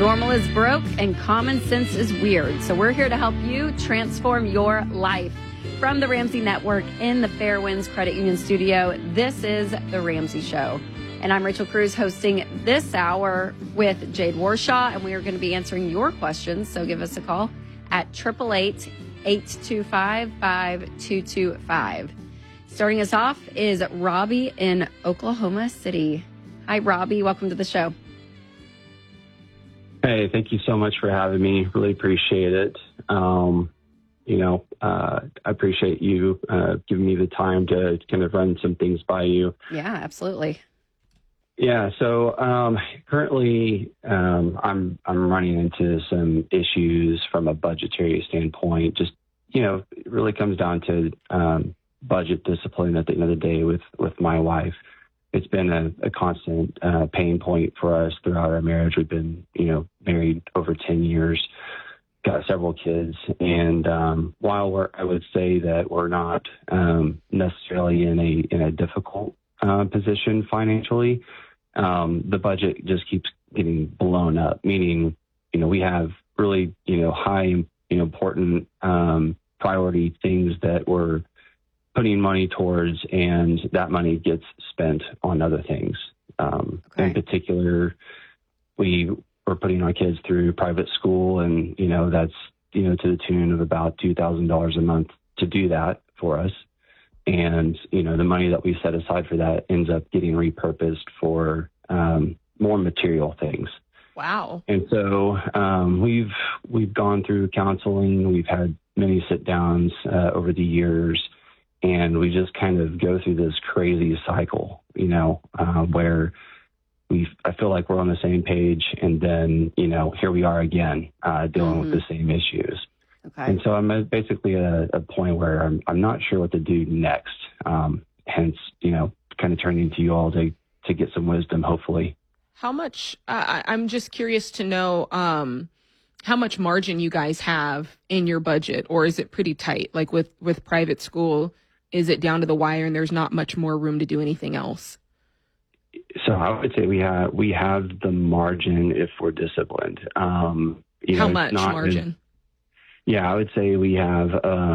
Normal is broke and common sense is weird. So we're here to help you transform your life. From the Ramsey Network in the Fairwinds Credit Union studio, this is The Ramsey Show. And I'm Rachel Cruz hosting this hour with Jade Warshaw, and we are going to be answering your questions. So give us a call at 888-825-5225. Starting us off is Robbie in Oklahoma City. Hi, Robbie. Welcome to the show. Hey, thank you so much for having me. Really appreciate it. I appreciate you giving me the time to kind of run some things by you. Yeah, absolutely. Yeah, so currently I'm running into some issues from a budgetary standpoint. Just, it really comes down to budget discipline at the end of the day with my wife. It's been a constant pain point for us throughout our marriage. We've been, married over 10 years, got several kids. And while I would say that we're not necessarily in a difficult position financially, the budget just keeps getting blown up, meaning, we have really, high, important priority things that we're putting money towards, and that money gets spent on other things. In particular, we're putting our kids through private school, and, that's, to the tune of about $2,000 a month to do that for us. And, the money that we set aside for that ends up getting repurposed for more material things. Wow. And so we've gone through counseling. We've had many sit downs over the years, and we just kind of go through this crazy cycle, where I feel like we're on the same page, and then, here we are again, dealing with the same issues. Okay. And so I'm basically at a point where I'm not sure what to do next. Hence, kind of turning to you all to get some wisdom, hopefully. How much, I'm just curious to know, how much margin you guys have in your budget, or is it pretty tight? Like with private school, is it down to the wire and there's not much more room to do anything else? So I would say we have the margin if we're disciplined. How much margin? I would say we have,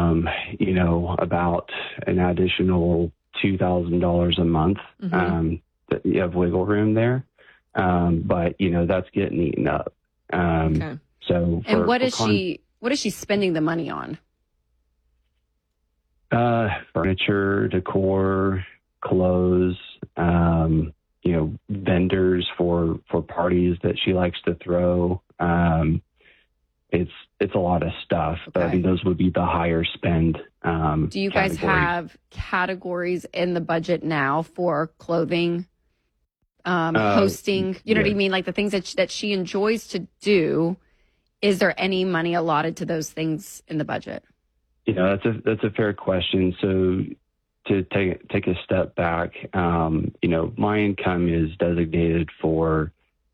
about an additional $2,000 a month that you have wiggle room there. But, that's getting eaten up. Okay. So what is she spending the money on? Furniture, decor, clothes, vendors for parties that she likes to throw. It's a lot of stuff, but I think those would be the higher spend. Do you guys have categories in the budget now for clothing, hosting? You know what I mean? Like the things that she enjoys to do. Is there any money allotted to those things in the budget? That's a fair question. So to take a step back, my income is designated for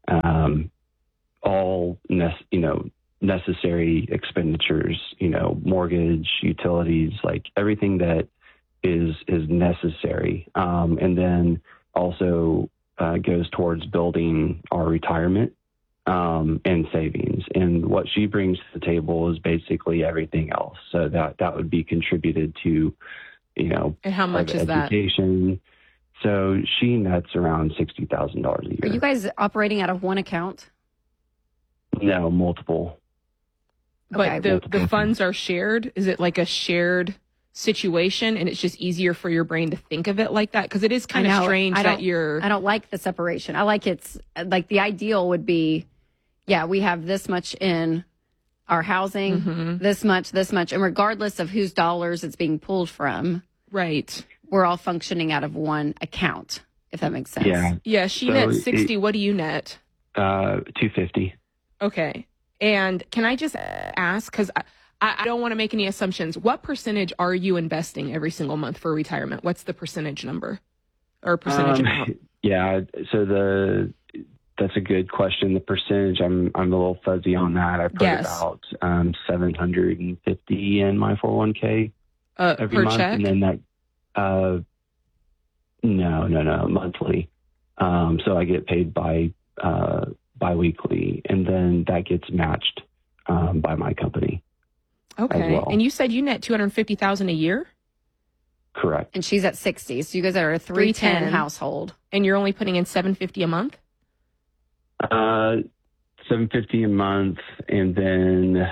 all necessary expenditures, mortgage, utilities, like everything that is necessary. And then also goes towards building our retirement and savings. And what she brings to the table is basically everything else. So that would be contributed to, And how much is education. So she nets around $60,000 a year. Are you guys operating out of one account? No, multiple. But the funds are shared? Is it like a shared situation and it's just easier for your brain to think of it like that? Because it is kind of strange that I don't like the separation. I like the ideal would be, we have this much in our housing, this much, and regardless of whose dollars it's being pulled from, right? We're all functioning out of one account, if that makes sense. Yeah. She nets 60. What do you net? $250. Okay. And can I just ask, because I don't want to make any assumptions, what percentage are you investing every single month for retirement? What's the percentage number or percentage amount? Yeah, so that's a good question. The percentage, I'm a little fuzzy on that. I put about $750 in my 401k every per month, check? and then that no, monthly. So I get paid by biweekly, and then that gets matched by my company. Okay. Well. And you said you net $250,000 a year? Correct. And she's at 60. So you guys are a 310 household. And you're only putting in $750 a month? $750 a month, and then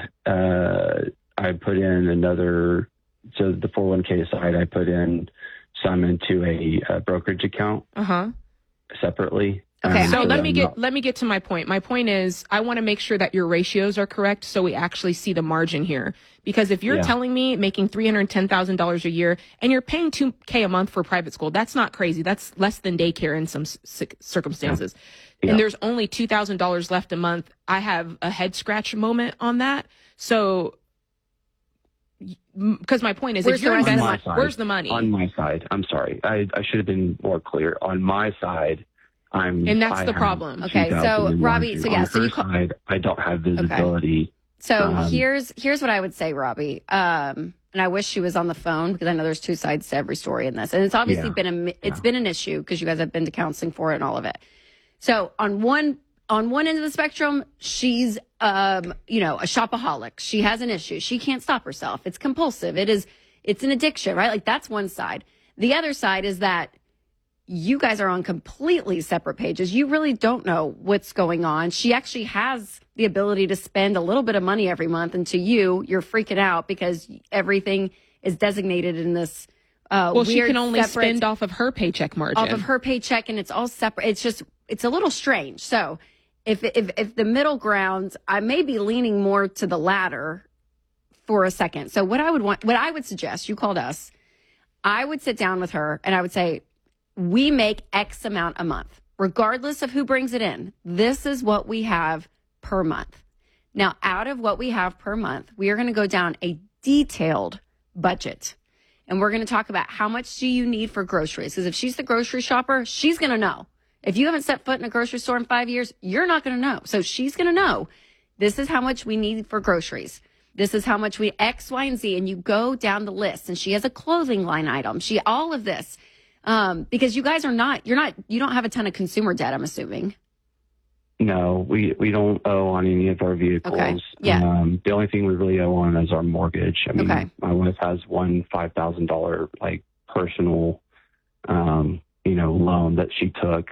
I put in another. So the 401k side, I put in some into a brokerage account separately. Okay. So let me get to my point. My point is I want to make sure that your ratios are correct so we actually see the margin here. Because if you're telling me making $310,000 a year and you're paying $2,000 a month for private school, that's not crazy. That's less than daycare in some circumstances. Yeah. And there's only $2,000 left a month. I have a head scratch moment on that. So, because my point is, if you're investing, where's the money? On my side, I'm sorry. I should have been more clear. On my side, and that's the problem. Okay, so Robbie, side, I don't have visibility. Okay. So here's what I would say, Robbie. And I wish she was on the phone because I know there's two sides to every story in this, and it's obviously been an issue because you guys have been to counseling for it and all of it. So on one end of the spectrum, she's a shopaholic. She has an issue. She can't stop herself. It's compulsive. It's an addiction, right? Like that's one side. The other side is that you guys are on completely separate pages. You really don't know what's going on. She actually has the ability to spend a little bit of money every month. And to you're freaking out because everything is designated in this well, she can only spend off of her paycheck margin. Off of her paycheck, and it's all separate. It's a little strange. So if the middle ground, I may be leaning more to the latter for a second. So what I would suggest, you called us, I would sit down with her and I would say, we make X amount a month, regardless of who brings it in. This is what we have per month. Now, out of what we have per month, we are going to go down a detailed budget. And we're going to talk about how much do you need for groceries? Because if she's the grocery shopper, she's going to know. If you haven't set foot in a grocery store in 5 years, you're not going to know. So she's going to know, this is how much we need for groceries. This is how much we X, Y, and Z. And you go down the list. And she has a clothing line item. All of this. Because you guys you don't have a ton of consumer debt, I'm assuming. No, we don't owe on any of our vehicles. Okay. Yeah. The only thing we really owe on is our mortgage. I mean, my wife has one $5,000 like personal, loan that she took.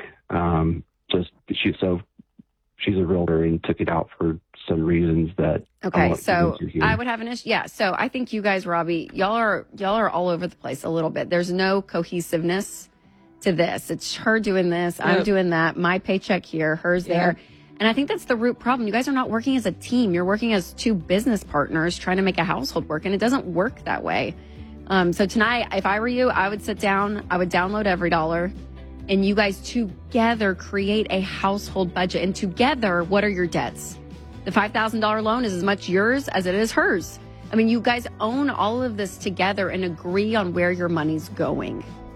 She's a realtor and took it out for some reasons that. Okay, so I would have an issue. Yeah, so I think you guys, Robbie, y'all are all over the place a little bit. There's no cohesiveness to this. It's her doing this, I'm doing that, my paycheck here, hers there. And I think that's the root problem. You guys are not working as a team. You're working as two business partners trying to make a household work, and it doesn't work that way. So tonight, if I were you, I would sit down, I would download EveryDollar, and you guys together create a household budget. And together, what are your debts? The $5,000 loan is as much yours as it is hers. I mean, you guys own all of this together and agree on where your money's going.